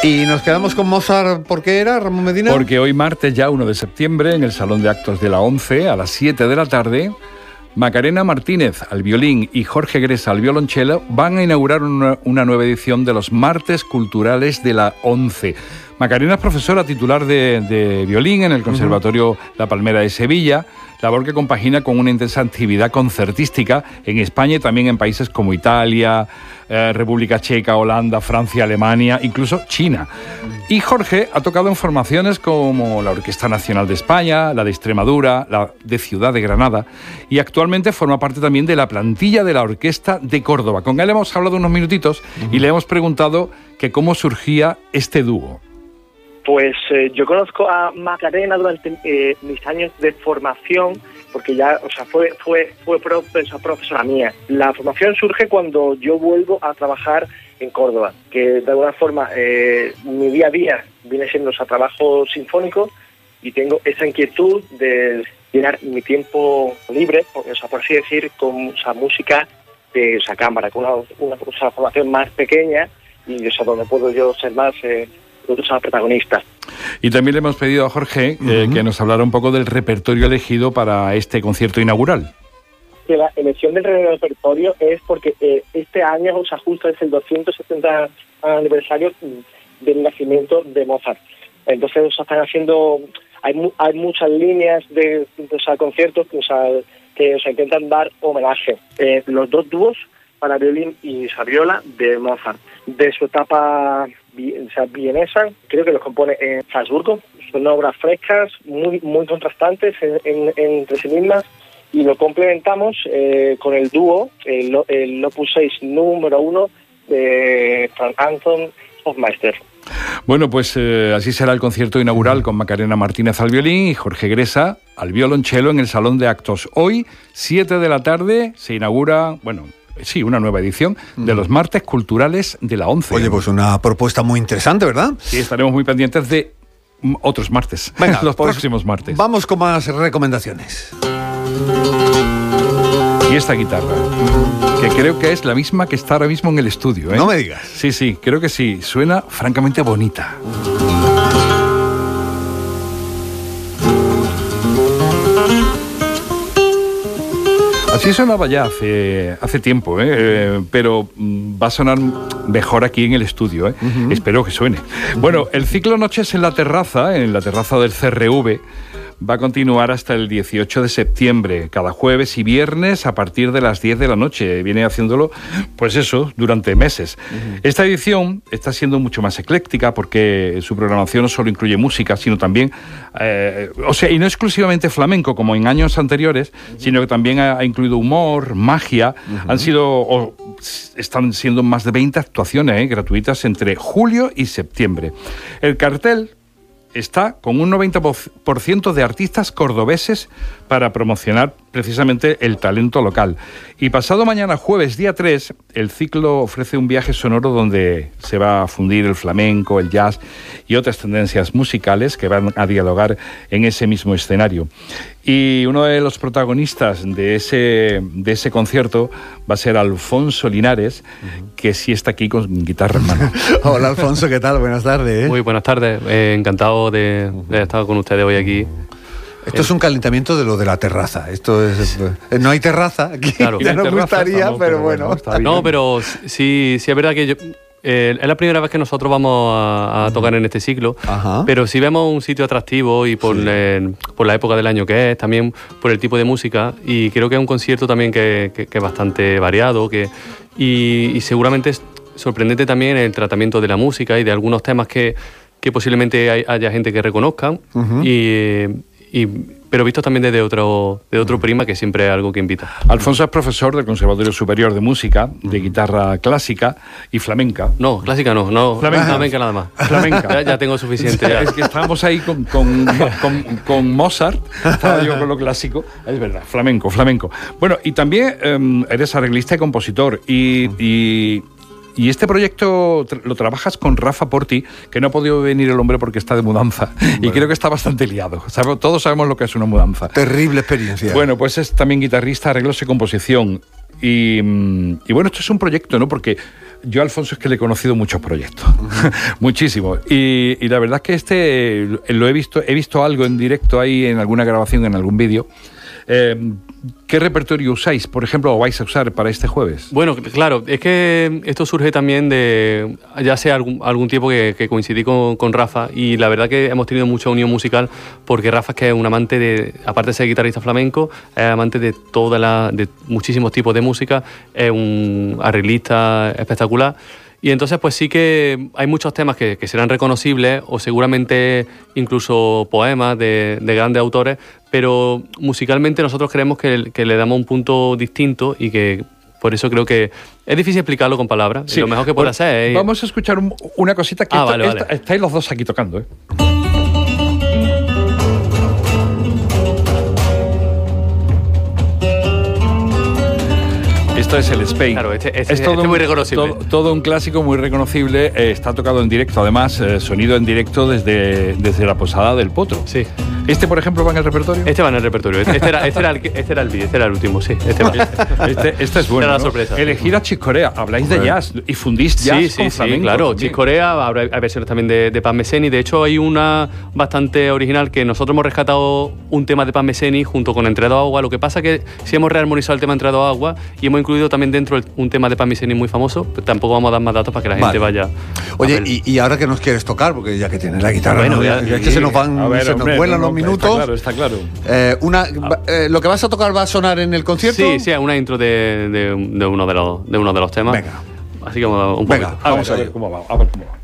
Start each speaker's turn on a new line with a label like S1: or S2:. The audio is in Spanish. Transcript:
S1: Y nos quedamos con Mozart, ¿por qué era, Ramón Medina?
S2: Porque hoy martes, ya 1 de septiembre, en el Salón de Actos de la ONCE, a las 7 de la tarde, Macarena Martínez al violín y Jorge Gresa al violonchelo van a inaugurar una nueva edición de los Martes Culturales de la ONCE. Macarena es profesora titular de violín en el Conservatorio La Palmera de Sevilla, labor que compagina con una intensa actividad concertística en España y también en países como Italia, República Checa, Holanda, Francia, Alemania, incluso China. Y Jorge ha tocado en formaciones como la Orquesta Nacional de España, la de Extremadura, la de Ciudad de Granada, y actualmente forma parte también de la plantilla de la Orquesta de Córdoba. Con él hemos hablado unos minutitos y le hemos preguntado que cómo surgía este dúo.
S3: Pues yo conozco a Macarena durante mis años de formación, porque ya, fue profesora mía. La formación surge cuando yo vuelvo a trabajar en Córdoba, que de alguna forma mi día a día viene siendo trabajo sinfónico y tengo esa inquietud de llenar mi tiempo libre, por así decir, con música de cámara, con una formación más pequeña y donde puedo yo ser más protagonista.
S2: Y también le hemos pedido a Jorge que nos hablara un poco del repertorio elegido para este concierto inaugural.
S3: Que la elección del repertorio es porque este año, justo es el 270 aniversario del nacimiento de Mozart. Entonces, están haciendo, hay muchas líneas de conciertos que intentan dar homenaje. Los dos dúos para violín y viola de Mozart, de su etapa vienesa, creo que los compone en Salzburgo. Son obras frescas, muy contrastantes entre sí mismas, y lo complementamos con el dúo, el Opus 6 número 1 de Franz Anton Hofmeister.
S2: Bueno, pues así será el concierto inaugural con Macarena Martínez al violín y Jorge Gresa al violonchelo en el Salón de Actos. Hoy, 7 de la tarde, se inaugura, una nueva edición de los Martes Culturales de la ONCE.
S1: Oye, pues una propuesta muy interesante, ¿verdad?
S2: Sí, estaremos muy pendientes de otros martes.
S1: Venga,
S2: los próximos martes.
S1: Vamos con más recomendaciones.
S2: Y esta guitarra, que creo que es la misma que está ahora mismo en el estudio, ¿eh?
S1: No me digas.
S2: Sí, creo que sí. Suena francamente bonita. Así sonaba ya hace tiempo, pero va a sonar mejor aquí en el estudio. Espero que suene. Bueno, el ciclo Noches en la terraza del CRV, va a continuar hasta el 18 de septiembre, cada jueves y viernes a partir de las 10 de la noche. Viene haciéndolo, durante meses. Esta edición está siendo mucho más ecléctica porque su programación no solo incluye música, sino también, y no exclusivamente flamenco como en años anteriores, sino que también ha incluido humor, magia. Están siendo más de 20 actuaciones gratuitas entre julio y septiembre. El cartel está con un 90% de artistas cordobeses para promocionar precisamente el talento local. Y pasado mañana, jueves, día 3, el ciclo ofrece un viaje sonoro donde se va a fundir el flamenco, el jazz y otras tendencias musicales que van a dialogar en ese mismo escenario. Y uno de los protagonistas de ese concierto va a ser Alfonso Linares, que sí está aquí con guitarra en mano.
S1: Hola Alfonso, ¿qué tal? Buenas tardes.
S4: Muy buenas tardes, encantado de estar con ustedes hoy aquí.
S1: Esto es un calentamiento de lo de la terraza. Esto es no hay terraza aquí. Claro. Ya nos gustaría, pero bueno.
S4: No, pero sí es verdad que es la primera vez que nosotros vamos a tocar en este ciclo. Pero si vemos un sitio atractivo y por la época del año que es, también por el tipo de música, y creo que es un concierto también que es bastante variado, y seguramente es sorprendente también el tratamiento de la música y de algunos temas que posiblemente haya gente que reconozca, pero visto también desde otro prisma, que siempre es algo que invita.
S2: Alfonso es profesor del Conservatorio Superior de Música, de guitarra clásica y flamenca.
S4: No, clásica no. Flamenca nada más.
S2: Flamenca.
S4: Ya tengo suficiente. Ya.
S2: Es que estábamos ahí con Mozart, estaba yo con lo clásico. Es verdad, flamenco. Bueno, y también eres arreglista y compositor, y este proyecto lo trabajas con Rafa Porti, que no ha podido venir el hombre porque está de mudanza. Y creo que está bastante liado. Todos sabemos lo que es una mudanza.
S1: Terrible experiencia.
S2: Bueno, pues es también guitarrista, arreglos y composición. Y bueno, esto es un proyecto, ¿no? Porque yo a Alfonso es que le he conocido muchos proyectos. Muchísimo. Y la verdad es que lo he visto algo en directo ahí en alguna grabación, en algún vídeo. ¿Qué repertorio usáis, por ejemplo, o vais a usar para este jueves?
S4: Bueno, claro, es que esto surge también de ya hace algún tiempo que coincidí con Rafa, y la verdad que hemos tenido mucha unión musical, porque Rafa es que es un amante de, aparte de ser guitarrista flamenco, es amante de de muchísimos tipos de música, es un arreglista espectacular. Y entonces pues sí que hay muchos temas que serán reconocibles, o seguramente incluso poemas de grandes autores, pero musicalmente nosotros creemos que le damos un punto distinto, y que por eso creo que es difícil explicarlo con palabras. Sí. Lo mejor que puedo hacer es...
S2: Vamos a escuchar una cosita que
S4: vale.
S2: Estáis los dos aquí tocando, ¿eh? Esto es el Spain.
S4: Claro, este es muy reconocible.
S2: Todo un clásico muy reconocible. Está tocado en directo, además, sonido en directo desde la Posada del Potro.
S4: Sí.
S2: ¿Este, por ejemplo, va en el repertorio?
S4: Este va en el repertorio. Este era el último, sí. Este
S2: es bueno,
S4: era la
S2: ¿no?
S4: sorpresa.
S2: Elegir a Chick Corea. Habláis de jazz y fundís jazz con flamenco.
S4: Sí, claro.
S2: También.
S4: Chick Corea, hay versiones también de Paz Messeni. De hecho, hay una bastante original que nosotros hemos rescatado un tema de Paz Messeni junto con Entre dos aguas. Lo que pasa es que sí hemos rearmonizado el tema Entre dos aguas y hemos incluido también dentro un tema de Paz Messeni muy famoso. Pero tampoco vamos a dar más datos para que la gente vaya.
S1: Oye, y ahora que nos quieres tocar, porque ya que tienes la guitarra, bueno, es que se nos vuelan los minutos.
S2: Está claro.
S1: ¿Lo que vas a tocar va a sonar en el concierto?
S4: Sí, una intro de uno de los temas.
S1: Venga.
S4: Así que vamos a dar un poquito.
S2: Venga, vamos a ver cómo va.